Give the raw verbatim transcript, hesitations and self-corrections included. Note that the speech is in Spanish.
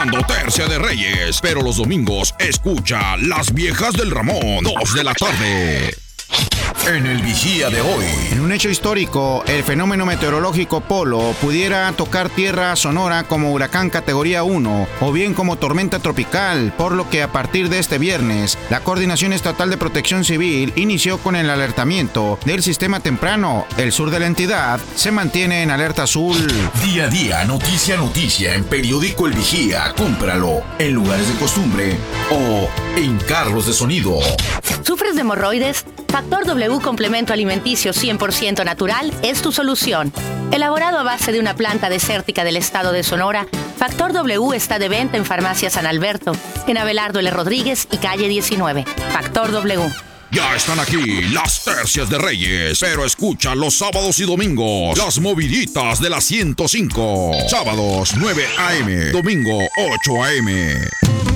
Tercia de Reyes, pero los domingos escucha Las Viejas del Ramón, dos de la tarde. En el Vigía de hoy. En un hecho histórico, el fenómeno meteorológico Polo pudiera tocar tierra Sonora como huracán categoría uno o bien como tormenta tropical, por lo que a partir de este viernes, la Coordinación Estatal de Protección Civil inició con el alertamiento del sistema temprano. El sur de la entidad se mantiene en alerta azul. Día a día, noticia a noticia en Periódico El Vigía. Cómpralo en lugares de costumbre o en carros de sonido. ¿Sufres de hemorroides? Factor W Complemento Alimenticio cien por ciento natural es tu solución. Elaborado a base de una planta desértica del estado de Sonora, Factor W está de venta en Farmacia San Alberto, en Abelardo L. Rodríguez y calle diecinueve. Factor W. Ya están aquí las Tercias de Reyes, pero escucha los sábados y domingos las moviditas de la ciento cinco. Sábados nueve a eme, domingo ocho a eme.